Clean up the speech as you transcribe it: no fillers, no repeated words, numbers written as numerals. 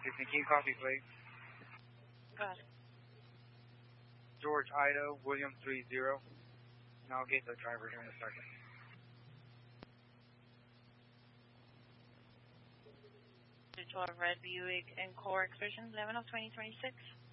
Can you copy, please? Got it. George Ido, William 30. And I'll get the driver here in a second. 12 Red Buick Encore Expedition 11 of 2026.